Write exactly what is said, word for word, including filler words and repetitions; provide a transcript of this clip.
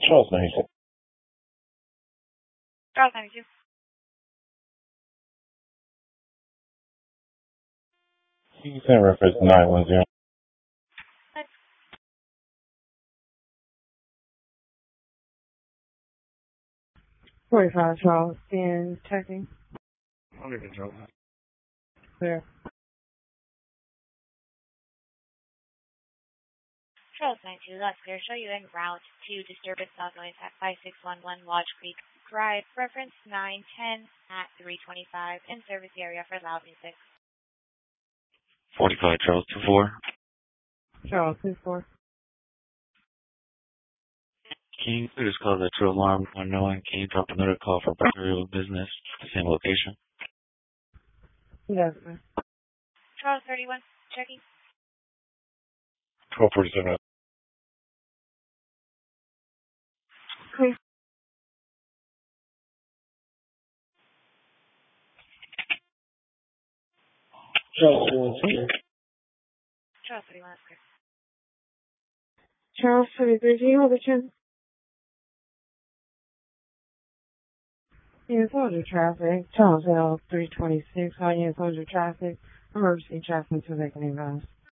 Charles ninety-two. Charles ninety-two. You can reference nine one zero. forty-five Charles and checking. Under control. Clear. Charles ninety-two, that's clear. Show you en route to disturbance south noise at five six one one Lodge Creek Drive. Reference nine ten at three twenty-five. In service area for loud music. forty-five Charles two four. Charles two four. Can you please call the true alarm unknowing? Can you drop another call for burial business at the same location? Yes, sir. Charles thirty-one, checking. twelve forty-seven. Clear. Charles thirty-one clear. Charles thirty-one, that's clear. Charles twenty-three, do you hold the chin? Yes, soldier traffic. Charles L three twenty-six, all units soldier traffic. Emergency traffic to Lake Nevada.